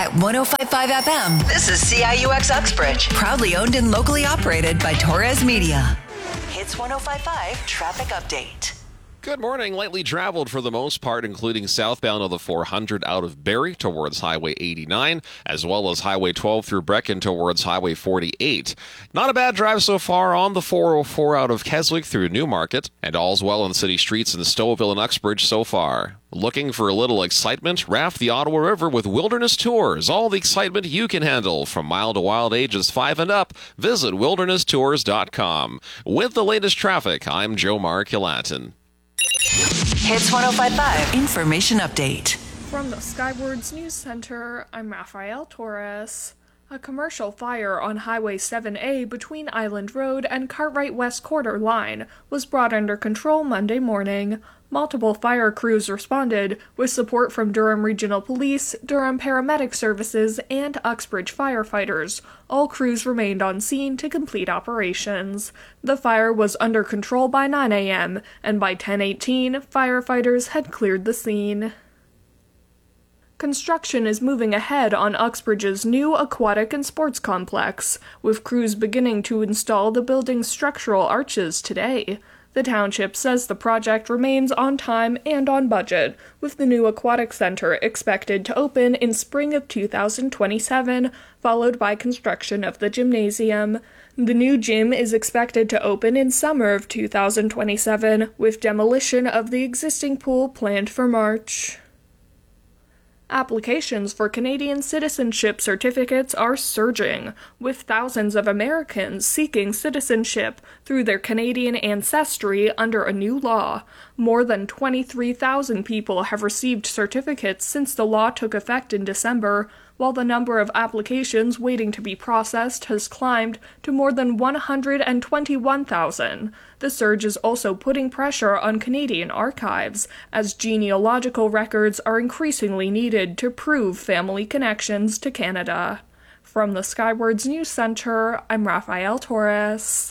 at 105.5 FM. This is CIUX Uxbridge. Proudly owned and locally operated by Torres Media. Hits 105.5 traffic update. Good morning. Lightly traveled for the most part, including southbound of the 400 out of Barrie towards Highway 89, as well as Highway 12 through Brecken towards Highway 48. Not a bad drive so far on the 404 out of Keswick through Newmarket, and all's well on city streets in Stouffville and Uxbridge so far. Looking for a little excitement? Raft the Ottawa River with Wilderness Tours. All the excitement you can handle. From mild to wild ages 5 and up, visit wildernesstours.com. With the latest traffic, I'm Joe Mark-Yalatin. Hits 105.5 Information update. From the Skywards News Center, I'm Rafael Torres. A commercial fire on Highway 7A between Island Road and Cartwright West Quarter Line was brought under control Monday morning. Multiple fire crews responded, with support from Durham Regional Police, Durham Paramedic Services, and Uxbridge firefighters. All crews remained on scene to complete operations. The fire was under control by 9 a.m., and by 10:18, firefighters had cleared the scene. Construction is moving ahead on Uxbridge's new aquatic and sports complex, with crews beginning to install the building's structural arches today. The township says the project remains on time and on budget, with the new aquatic center expected to open in spring of 2027, followed by construction of the gymnasium. The new gym is expected to open in summer of 2027, with demolition of the existing pool planned for March. Applications for Canadian citizenship certificates are surging, with thousands of Americans seeking citizenship through their Canadian ancestry under a new law. More than 23,000 people have received certificates since the law took effect in December, while the number of applications waiting to be processed has climbed to more than 121,000. The surge is also putting pressure on Canadian archives, as genealogical records are increasingly needed to prove family connections to Canada. From the Skywards News Center, I'm Rafael Torres.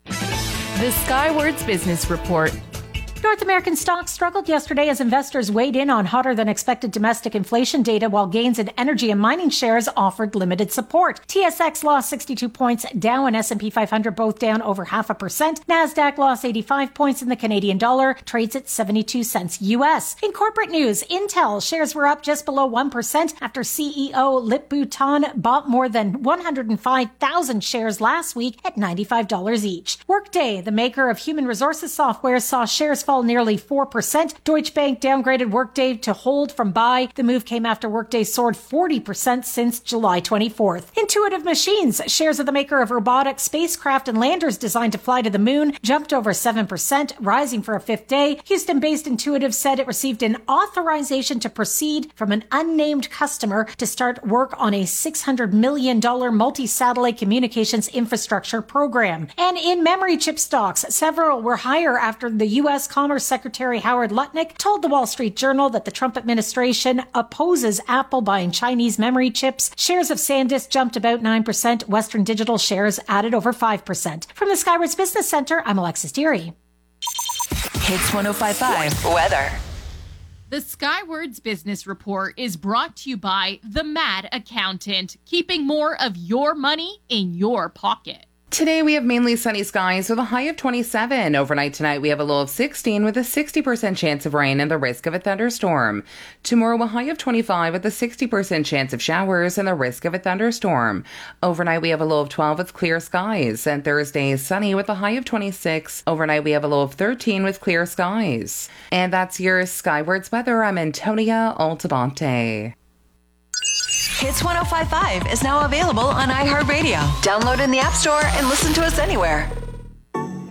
The Skywards Business Report. North American stocks struggled yesterday as investors weighed in on hotter-than-expected domestic inflation data, while gains in energy and mining shares offered limited support. TSX lost 62 points, Dow and S&P 500 both down over 0.5%. NASDAQ lost 85 points, and the Canadian dollar trades at 72 cents U.S. In corporate news, Intel shares were up just below 1% after CEO Lip Bhutan bought more than 105,000 shares last week at $95 each. Workday, the maker of human resources software, saw shares fall nearly 4%. Deutsche Bank downgraded Workday to hold from buy. The move came after Workday soared 40% since July 24th. Intuitive Machines, shares of the maker of robotics, spacecraft, and landers designed to fly to the moon, jumped over 7%, rising for a fifth day. Houston-based Intuitive said it received an authorization to proceed from an unnamed customer to start work on a $600 million multi-satellite communications infrastructure program. And in memory chip stocks, several were higher after the U.S. Commerce Secretary Howard Lutnick told the Wall Street Journal that the Trump administration opposes Apple buying Chinese memory chips. Shares of SanDisk jumped about 9%. Western Digital shares added over 5%. From the Skywards Business Center, I'm Alexis Deary. Hits 105.5 weather. The Skywards Business Report is brought to you by The Mad Accountant, keeping more of your money in your pocket. Today we have mainly sunny skies with a high of 27. Overnight tonight we have a low of 16 with a 60% chance of rain and the risk of a thunderstorm. Tomorrow a high of 25 with a 60% chance of showers and the risk of a thunderstorm. Overnight we have a low of 12 with clear skies. And Thursday is sunny with a high of 26. Overnight we have a low of 13 with clear skies. And that's your Skywards weather. I'm Antonia Altabante. Hits 105.5 is now available on iHeartRadio. Download in the App Store and listen to us anywhere.